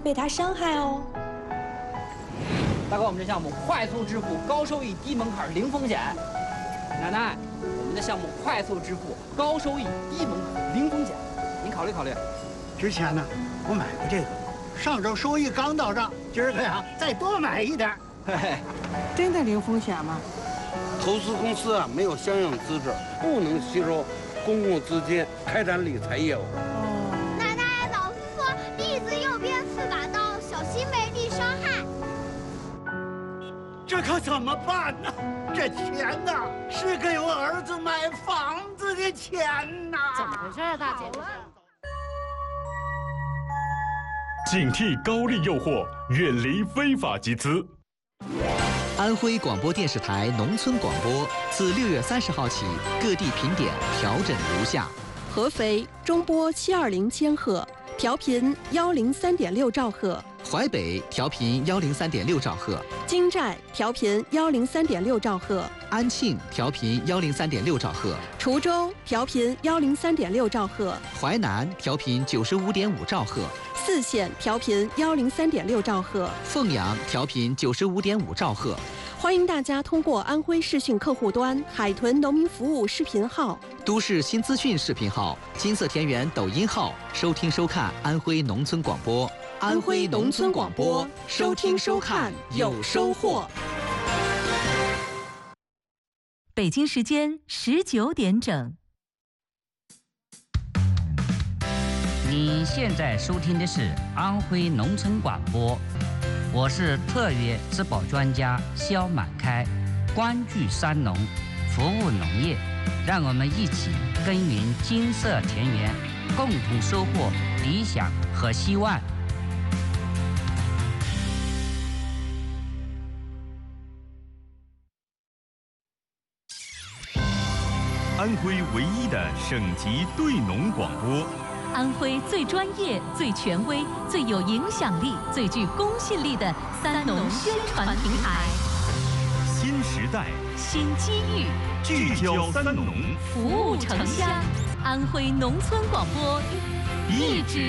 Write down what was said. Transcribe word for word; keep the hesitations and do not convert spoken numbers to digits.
被它伤害哦。 大哥，我们这项目快速支付，高收益，低门槛，零风险。奶奶，我们的项目快速支付，高收益，低门槛，零风险，您考虑考虑。 之前呢，我买过这个，上周收益刚到账，今儿个呀再多买一点。嘿嘿， 真的零风险吗？ 投资公司啊没有相应资质，不能吸收公共资金开展理财业务。 哦，奶奶，老师说栗子右边刺把刀，小心被栗伤害。 这可怎么办呢？这钱呐，是给我儿子买房子的钱呐！ 怎么回事啊，大姐？ 警惕高利诱惑，远离非法集资。 安徽广播电视台农村广播自六月三十号起，各地频点调整如下： 合肥中波七二零千赫，调频幺零三点六兆赫； 淮北调频幺零三点六兆赫； 金寨调频幺零三点六兆赫； 安庆调频幺零三点六兆赫； 滁州调频幺零三点六兆赫； 淮南调频九十五点五兆赫； 泗县调频幺零三点六兆赫； 凤阳调频九十五点五兆赫。 欢迎大家通过安徽视讯客户端、海豚农民服务视频号、 都市新资讯视频号、金色田园抖音号收听收看安徽农村广播。 安徽农村广播，收听收看有收获。 北京时间十九点整。 你现在收听的是安徽农村广播，我是特约质保专家肖满开，关注山农，服务农业，让我们一起耕耘金色田园，共同收获理想和希望。 安徽唯一的省级对农广播， 安徽最专业、最权威、最有影响力、最具公信力的三农宣传平台。 新时代， 新机遇， 聚焦三农， 服务城乡。安徽农村广播，一直。